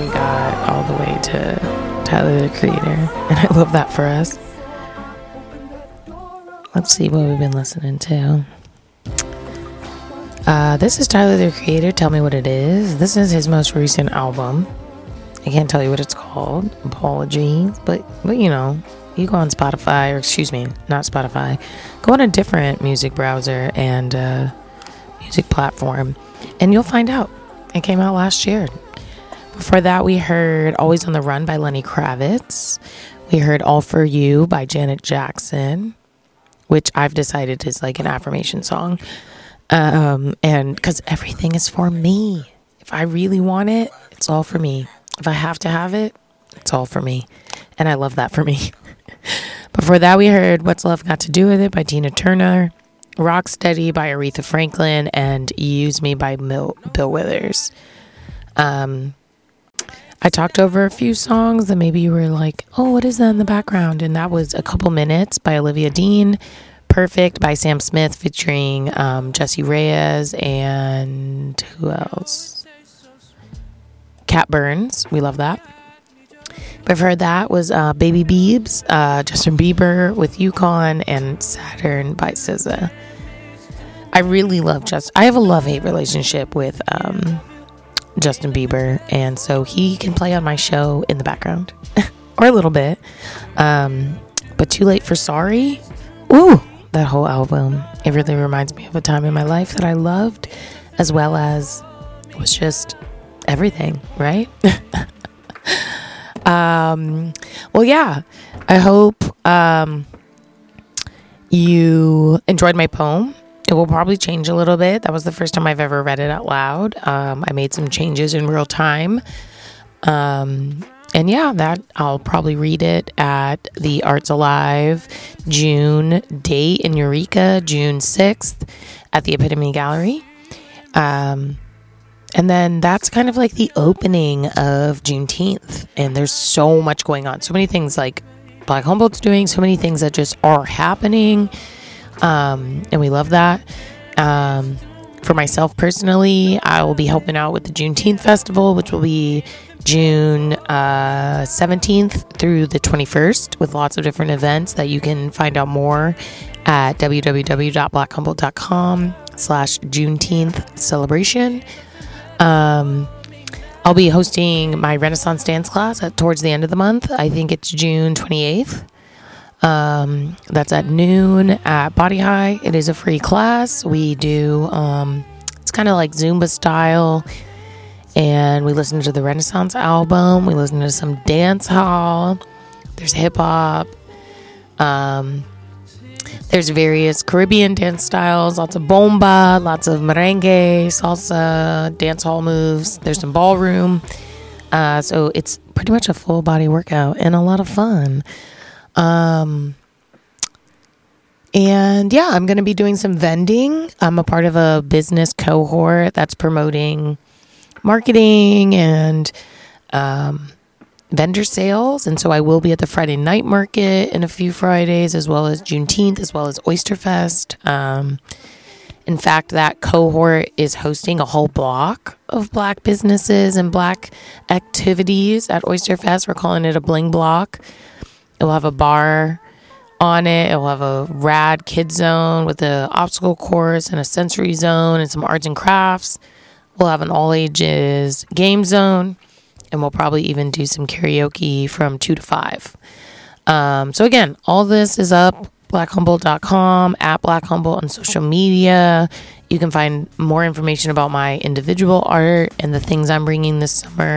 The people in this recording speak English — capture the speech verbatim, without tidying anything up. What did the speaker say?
we got all the way to Tyler, the Creator. And I love that for us. Let's see what we've been listening to. Uh, this is Tyler, the Creator. Tell Me What It Is. This is his most recent album. I can't tell you what it's called. Apologies. But, but you know, you go on Spotify, or excuse me, not Spotify. Go on a different music browser and uh, music platform, and you'll find out. It came out last year. Before that, we heard Always on the Run by Lenny Kravitz. We heard All For You by Janet Jackson, which I've decided is like an affirmation song. Um, and because everything is for me. If I really want it, it's all for me. If I have to have it, it's all for me. And I love that for me. Before that, we heard What's Love Got to Do With It by Tina Turner, Rocksteady by Aretha Franklin, and Use Me by Mil- Bill Withers. Um, I talked over a few songs that maybe you were like, oh, what is that in the background? And that was A Couple Minutes by Olivia Dean, Perfect by Sam Smith featuring um, Jessie Reyes, and who else? Cat Burns. We love that. Before that was uh, Baby Beebs, uh, Justin Bieber with Yukon, and Saturn by S Z A. I really love Just. I have a love-hate relationship with um, Justin Bieber, and so he can play on my show in the background, or a little bit. Um, but Too Late for Sorry, ooh, that whole album. It really reminds me of a time in my life that I loved, as well as it was just everything, right? Um, well, yeah, I hope, um, you enjoyed my poem. It will probably change a little bit. That was the first time I've ever read it out loud. Um, I made some changes in real time. Um, and yeah, that I'll probably read it at the Arts Alive June date in Eureka, June sixth at the Epitome Gallery. Um, And then that's kind of like the opening of Juneteenth. And there's so much going on. So many things like Black Humboldt's doing. So many things that just are happening. Um, and we love that. Um, for myself personally, I will be helping out with the Juneteenth Festival, which will be June uh, seventeenth through the twenty-first, with lots of different events that you can find out more at www.blackhumboldt.com slash Juneteenth celebration. Um, I'll be hosting my Renaissance dance class at, towards the end of the month. I think it's June twenty-eighth. Um, that's at noon at Body High. It is a free class. We do, um, it's kind of like Zumba style, and we listen to the Renaissance album. We listen to some dance hall. There's hip hop. Um, There's various Caribbean dance styles, lots of bomba, lots of merengue, salsa, dance hall moves. There's some ballroom. Uh, so it's pretty much a full body workout and a lot of fun. Um, and yeah, I'm going to be doing some vending. I'm a part of a business cohort that's promoting marketing and um vendor sales, and so I will be at the Friday night market in a few Fridays, as well as Juneteenth, as well as Oysterfest. Um, in fact, that cohort is hosting a whole block of Black businesses and Black activities at Oysterfest. We're calling it a bling block. It will have a bar on it. It will have a rad kid zone with an obstacle course and a sensory zone and some arts and crafts. We'll have an all ages game zone. And we'll probably even do some karaoke from two to five. Um, so again, all this is up, black humboldt dot com, at Black Humboldt on social media. You can find more information about my individual art and the things I'm bringing this summer.